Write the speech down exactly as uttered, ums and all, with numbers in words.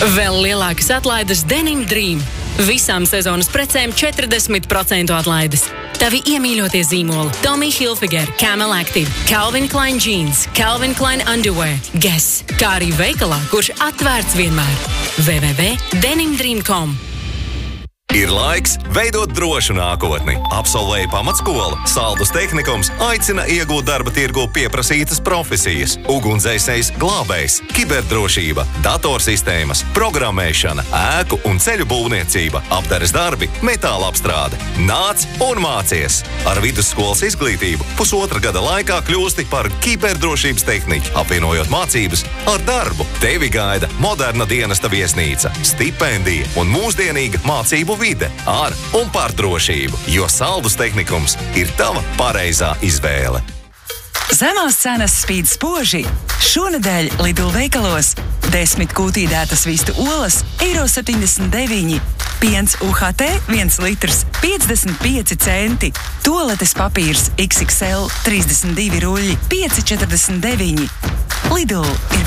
Vēl lielākas atlaides Denim Dream. Visām sezonas precēm četrdesmit procentu atlaides. Tavi iemīļotie zīmoli Tommy Hilfiger, Camel Active, Calvin Klein Jeans, Calvin Klein Underwear, Guess, kā arī veikalā, kurš atvērts vienmēr. w w w punkt denim dream punkt com Ir laiks veidot drošu nākotni. Absolvēja pamatskolu, Saldus tehnikums aicina iegūt darba tirgu pieprasītas profesijas. Ugunsdzēsējs, glābējs, kiberdrošība, datorsistēmas, programmēšana, ēku un ceļu būvniecība, apdares darbi, metāla apstrāde. Nāc un mācies! Ar vidusskolas izglītību pusotra gada laikā kļūsti par kiberdrošības tehniķu, apvienojot mācības ar darbu. Tevi gaida moderna dienesta viesnīca, stipendija un mūsdienīga mācību vide ar un par drošību, jo Saldus tehnikums ir tava pareizā izvēle. Zemās cenas spīd spoži. Šonedēļ Lidl veikalos desmit kūtīdētas vistu olas eiro septiņdesmit deviņi, piens U H T viens litrs piecdesmit pieci centi, toaletes papīrs X X L trīsdesmit divi ruļļi pieci četrdesmit deviņi. Lidl ir